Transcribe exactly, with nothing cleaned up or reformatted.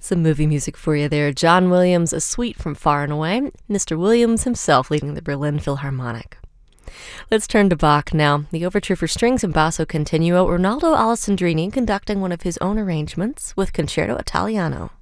Some movie music for you there. John Williams, A Suite from Far and Away. Mister Williams himself leading the Berlin Philharmonic. Let's turn to Bach now. The overture for strings and basso continuo, Ronaldo Alessandrini conducting one of his own arrangements with Concerto Italiano.